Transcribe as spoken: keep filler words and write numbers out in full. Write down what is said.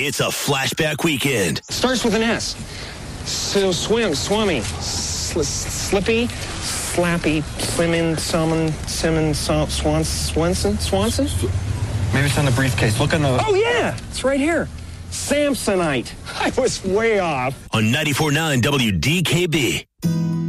It's a flashback weekend. Starts with an S. So swim, swummy, sl- slippy, slappy, slimming, summon, simmon, so- swans, Swanson, Swanson? Maybe it's on the briefcase. Look on the... Oh, yeah, it's right here. Samsonite. I was way off. On ninety-four point nine W D K B.